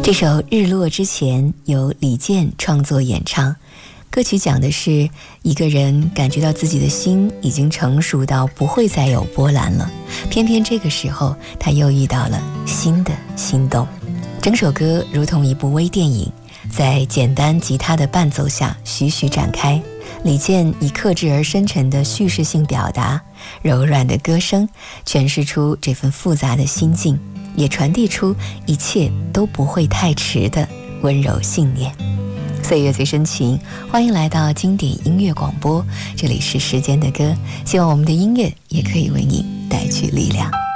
这首《日落之前》由李健创作演唱，歌曲讲的是一个人感觉到自己的心已经成熟到不会再有波澜了，偏偏这个时候他又遇到了新的心动。整首歌如同一部微电影，在简单吉他的伴奏下徐徐展开。李健以克制而深沉的叙事性表达，柔软的歌声诠释出这份复杂的心境，也传递出一切都不会太迟的温柔信念。岁月最深情，欢迎来到经典音乐广播，这里是时间的歌，希望我们的音乐也可以为你带去力量。